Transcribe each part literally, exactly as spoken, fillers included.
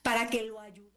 para que lo ayude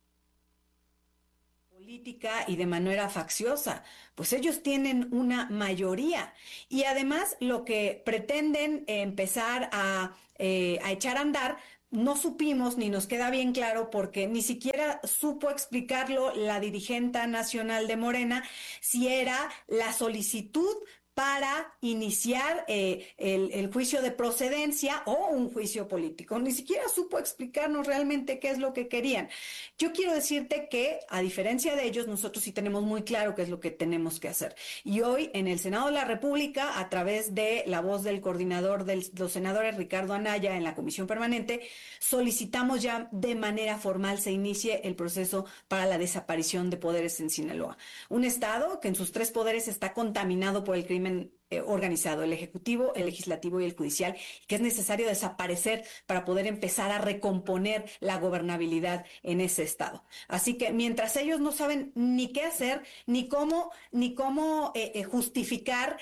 política y de manera facciosa, pues ellos tienen una mayoría y además lo que pretenden eh, empezar a, eh, a echar a andar, no supimos ni nos queda bien claro porque ni siquiera supo explicarlo la dirigente nacional de Morena, si era la solicitud para iniciar eh, el, el juicio de procedencia o un juicio político. Ni siquiera supo explicarnos realmente qué es lo que querían. Yo quiero decirte que, a diferencia de ellos, nosotros sí tenemos muy claro qué es lo que tenemos que hacer. Y hoy, en el Senado de la República, a través de la voz del coordinador de los senadores, Ricardo Anaya, en la Comisión Permanente, solicitamos ya de manera formal se inicie el proceso para la desaparición de poderes en Sinaloa. Un Estado que en sus tres poderes está contaminado por el crimen eh, organizado, el ejecutivo, el legislativo y el judicial, que es necesario desaparecer para poder empezar a recomponer la gobernabilidad en ese estado. Así que mientras ellos no saben ni qué hacer, ni cómo, ni cómo eh, eh, justificar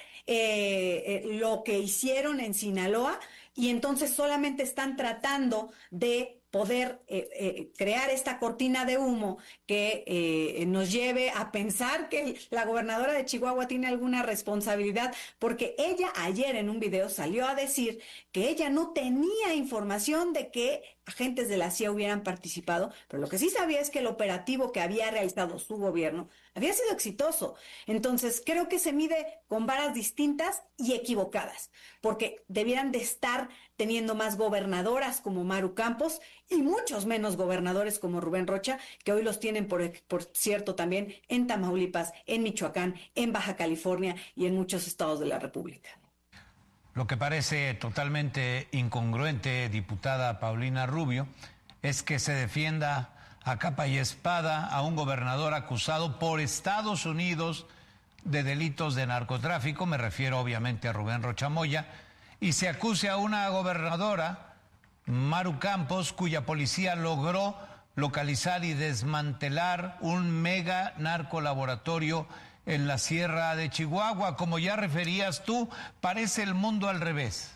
eh, eh, lo que hicieron en Sinaloa, y entonces solamente están tratando de poder eh, eh, crear esta cortina de humo que eh, nos lleve a pensar que la gobernadora de Chihuahua tiene alguna responsabilidad, porque ella ayer en un video salió a decir que ella no tenía información de que agentes de la C I A hubieran participado, pero lo que sí sabía es que el operativo que había realizado su gobierno había sido exitoso. Entonces creo que se mide con varas distintas y equivocadas, porque debieran de estar teniendo más gobernadoras como Maru Campos y muchos menos gobernadores como Rubén Rocha, que hoy los tienen, por, por cierto, también en Tamaulipas, en Michoacán, en Baja California y en muchos estados de la República. Lo que parece totalmente incongruente, diputada Paulina Rubio, es que se defienda a capa y espada a un gobernador acusado por Estados Unidos de delitos de narcotráfico, me refiero obviamente a Rubén Rocha Moya, y se acuse a una gobernadora, Maru Campos, cuya policía logró localizar y desmantelar un mega narcolaboratorio en la Sierra de Chihuahua. Como ya referías tú, parece el mundo al revés.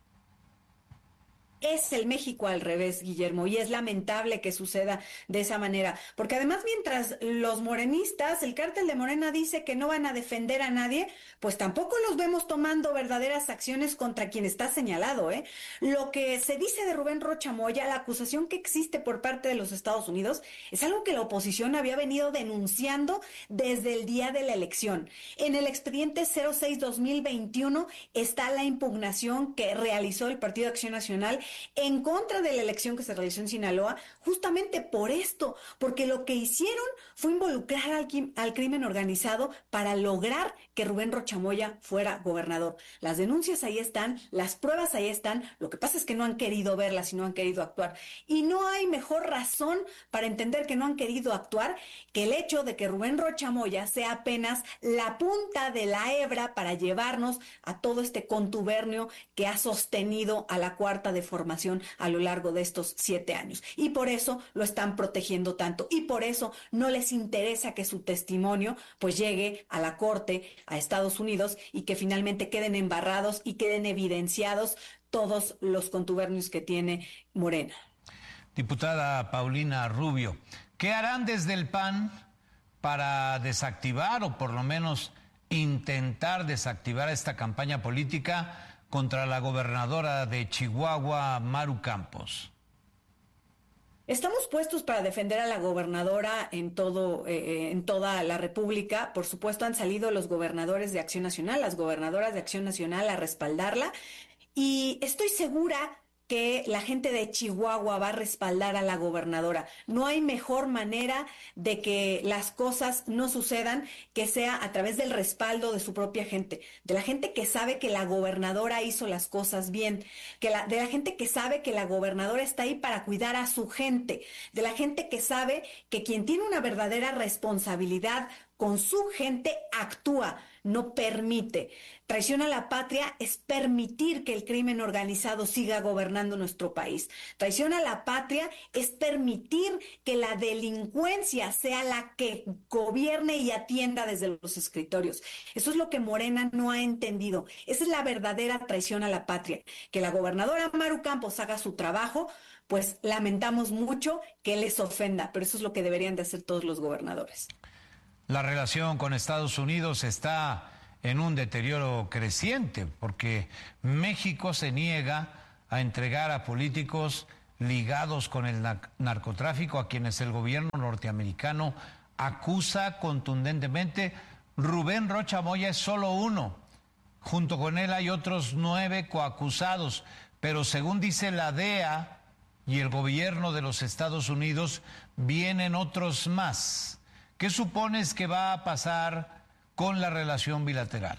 Es el México al revés, Guillermo, y es lamentable que suceda de esa manera, porque además mientras los morenistas, el cártel de Morena dice que no van a defender a nadie, pues tampoco los vemos tomando verdaderas acciones contra quien está señalado, ¿eh? Lo que se dice de Rubén Rocha Moya, la acusación que existe por parte de los Estados Unidos, es algo que la oposición había venido denunciando desde el día de la elección. En el expediente cero seis dos mil veintiuno está la impugnación que realizó el Partido de Acción Nacional en contra de la elección que se realizó en Sinaloa, justamente por esto, porque lo que hicieron fue involucrar al, al crimen organizado para lograr que Rubén Rocha Moya fuera gobernador. Las denuncias ahí están, las pruebas ahí están, lo que pasa es que no han querido verlas y no han querido actuar. Y no hay mejor razón para entender que no han querido actuar que el hecho de que Rubén Rocha Moya sea apenas la punta de la hebra para llevarnos a todo este contubernio que ha sostenido a la cuarta de formación a lo largo de estos siete años. Y por eso lo están protegiendo tanto. Y por eso no les interesa que su testimonio pues llegue a la corte, a Estados Unidos, y que finalmente queden embarrados y queden evidenciados todos los contubernios que tiene Morena. Diputada Paulina Rubio, ¿qué harán desde el P A N para desactivar o por lo menos intentar desactivar esta campaña política contra la gobernadora de Chihuahua, Maru Campos? Estamos puestos para defender a la gobernadora en todo, eh, en toda la República. Por supuesto, han salido los gobernadores de Acción Nacional, las gobernadoras de Acción Nacional a respaldarla. Y estoy segura que la gente de Chihuahua va a respaldar a la gobernadora. No hay mejor manera de que las cosas no sucedan que sea a través del respaldo de su propia gente, de la gente que sabe que la gobernadora hizo las cosas bien, que la, de la gente que sabe que la gobernadora está ahí para cuidar a su gente, de la gente que sabe que quien tiene una verdadera responsabilidad con su gente actúa, no permite. Traición a la patria es permitir que el crimen organizado siga gobernando nuestro país. Traición a la patria es permitir que la delincuencia sea la que gobierne y atienda desde los escritorios. Eso es lo que Morena no ha entendido. Esa es la verdadera traición a la patria. Que la gobernadora Maru Campos haga su trabajo, pues lamentamos mucho que les ofenda, pero eso es lo que deberían de hacer todos los gobernadores. La relación con Estados Unidos está en un deterioro creciente porque México se niega a entregar a políticos ligados con el narcotráfico a quienes el gobierno norteamericano acusa contundentemente. Rubén Rocha Moya es solo uno. Junto con él hay otros nueve coacusados, pero según dice la D E A y el gobierno de los Estados Unidos, vienen otros más. ¿Qué supones que va a pasar con la relación bilateral?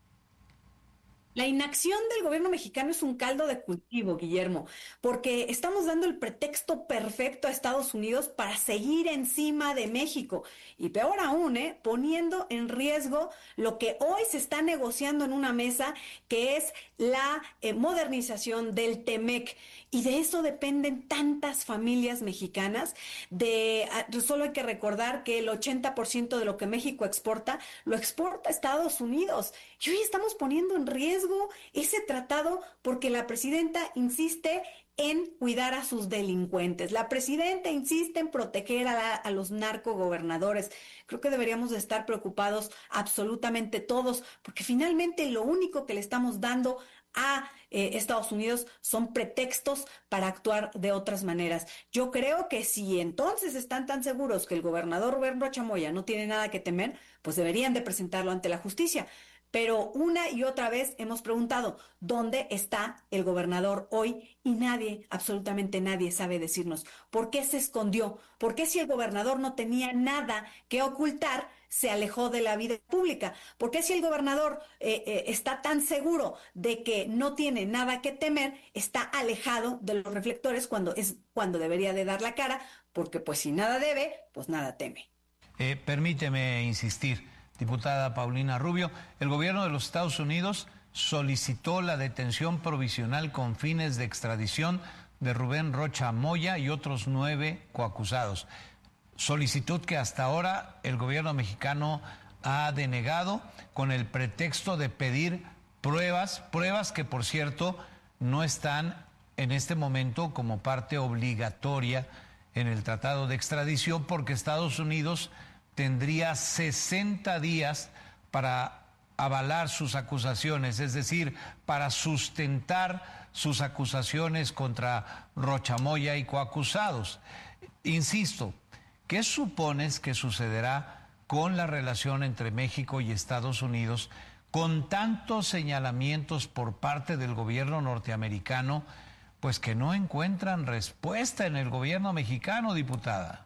La inacción del gobierno mexicano es un caldo de cultivo, Guillermo, porque estamos dando el pretexto perfecto a Estados Unidos para seguir encima de México. Y peor aún, ¿eh? poniendo en riesgo lo que hoy se está negociando en una mesa, que es la eh, modernización del Temec. Y de eso dependen tantas familias mexicanas. De, solo hay que recordar que el ochenta por ciento de lo que México exporta, lo exporta a Estados Unidos. Y hoy estamos poniendo en riesgo ese tratado porque la presidenta insiste en cuidar a sus delincuentes. La presidenta insiste en proteger a, la, a los narcogobernadores. Creo que deberíamos de estar preocupados absolutamente todos, porque finalmente lo único que le estamos dando a eh, Estados Unidos son pretextos para actuar de otras maneras. Yo creo que si entonces están tan seguros que el gobernador Rubén Rocha Moya no tiene nada que temer, pues deberían de presentarlo ante la justicia. Pero una y otra vez hemos preguntado, ¿dónde está el gobernador hoy? Y nadie, absolutamente nadie sabe decirnos. ¿Por qué se escondió? ¿Por qué si el gobernador no tenía nada que ocultar, se alejó de la vida pública? ¿Por qué si el gobernador eh, eh, está tan seguro de que no tiene nada que temer, está alejado de los reflectores cuando, es, cuando debería de dar la cara? Porque pues si nada debe, pues nada teme. Eh, permíteme insistir. Diputada Paulina Rubio, el gobierno de los Estados Unidos solicitó la detención provisional con fines de extradición de Rubén Rocha Moya y otros nueve coacusados. Solicitud que hasta ahora el gobierno mexicano ha denegado con el pretexto de pedir pruebas, pruebas que por cierto no están en este momento como parte obligatoria en el tratado de extradición porque Estados Unidos tendría sesenta días para avalar sus acusaciones, es decir, para sustentar sus acusaciones contra Rocha Moya y coacusados. Insisto, ¿qué supones que sucederá con la relación entre México y Estados Unidos con tantos señalamientos por parte del gobierno norteamericano, pues que no encuentran respuesta en el gobierno mexicano, diputada?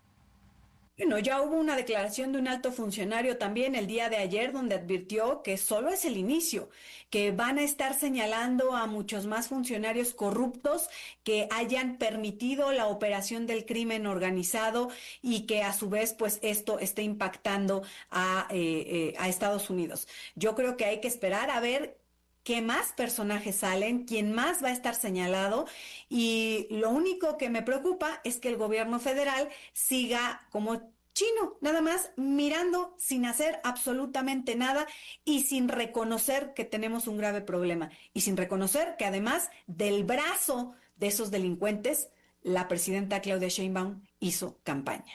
Bueno, ya hubo una declaración de un alto funcionario también el día de ayer donde advirtió que solo es el inicio, que van a estar señalando a muchos más funcionarios corruptos que hayan permitido la operación del crimen organizado y que a su vez pues esto esté impactando a, eh, eh, a Estados Unidos. Yo creo que hay que esperar a ver qué más personajes salen, quién más va a estar señalado, y lo único que me preocupa es que el gobierno federal siga como chino, nada más mirando sin hacer absolutamente nada y sin reconocer que tenemos un grave problema y sin reconocer que además del brazo de esos delincuentes, la presidenta Claudia Sheinbaum hizo campaña.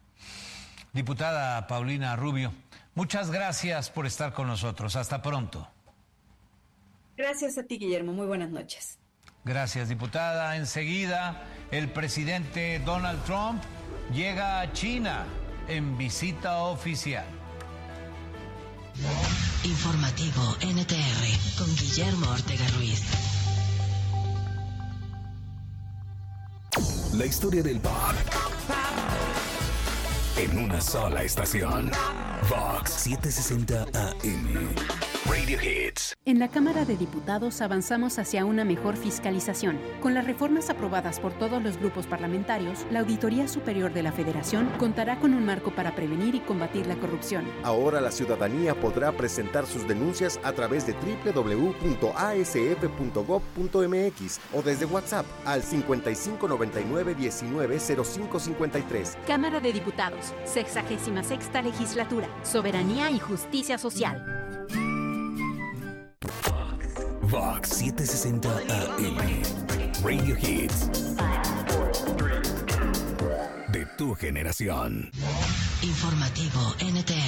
Diputada Paulina Rubio, muchas gracias por estar con nosotros. Hasta pronto. Gracias a ti, Guillermo. Muy buenas noches. Gracias, diputada. Enseguida, el presidente Donald Trump llega a China en visita oficial. Informativo N T R con Guillermo Ortega Ruiz. La historia del pop en una sola estación. Vox setecientos sesenta A M. Radio Hits. En la Cámara de Diputados avanzamos hacia una mejor fiscalización. Con las reformas aprobadas por todos los grupos parlamentarios, la Auditoría Superior de la Federación contará con un marco para prevenir y combatir la corrupción. Ahora la ciudadanía podrá presentar sus denuncias a través de doble u doble u doble u punto a s f punto gob punto m x o desde WhatsApp al cincuenta y cinco noventa y nueve diecinueve cero cinco cincuenta y tres. Cámara de Diputados, sexagésima sexta legislatura, soberanía y justicia social. Vox setecientos sesenta A M. Radio Hits. tu generación. Informativo N T R.